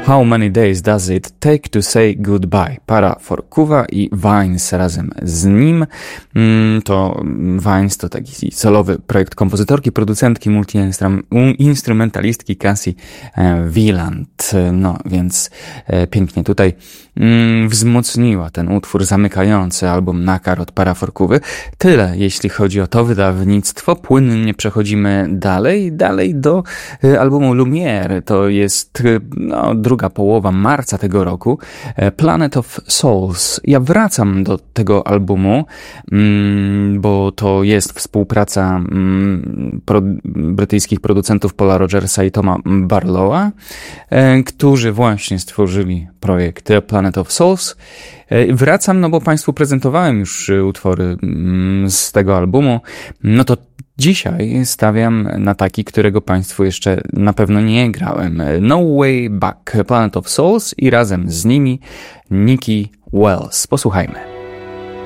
How Many Days Does It Take to Say Goodbye? Para Forkuwa i Vines razem z nim. To Vines to taki solowy projekt kompozytorki, producentki, multi-instrumentalistki Cassie Wieland. No więc pięknie tutaj wzmocniła ten utwór zamykający album Nakar od Para Forkuwy. Tyle jeśli chodzi o to wydawnictwo. Płynnie przechodzimy dalej do albumu Lumiere. To jest druga połowa marca tego roku. Planet of Souls. Ja wracam do tego albumu, bo to jest współpraca brytyjskich producentów Paula Rogersa i Toma Barlowa, którzy właśnie stworzyli projekt Planet of Souls. Wracam, bo Państwu prezentowałem już utwory z tego albumu. No to dzisiaj stawiam na taki, którego Państwu jeszcze na pewno nie grałem. No Way Back, Planet of Souls i razem z nimi Nikki Wells. Posłuchajmy.